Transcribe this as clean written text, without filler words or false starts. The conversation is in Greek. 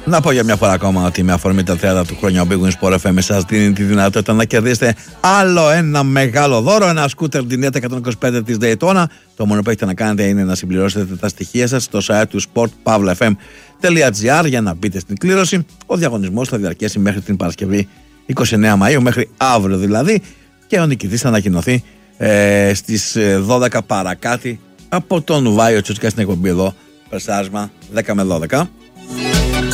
Να πω για μια φορά ακόμα ότι με αφορμή τα 30 του χρόνια ο Big Win Sport FM σας δίνει τη δυνατότητα να κερδίσετε άλλο ένα μεγάλο δώρο, ένα σκούτερ Dinetta 125 της Daytona. Το μόνο που έχετε να κάνετε είναι να συμπληρώσετε τα στοιχεία σας στο site του sport.pavlafm.gr για να μπείτε στην κλήρωση. Ο διαγωνισμός θα διαρκέσει μέχρι την Παρασκευή 29 Μαΐου, μέχρι αύριο δηλαδή, και ο νικητής θα ανακοινωθεί στις 12 παρακάτι από τον Βάιο Τσουτσικά στην εκπομπή εδώ, Περσάρισμα 10 με 12.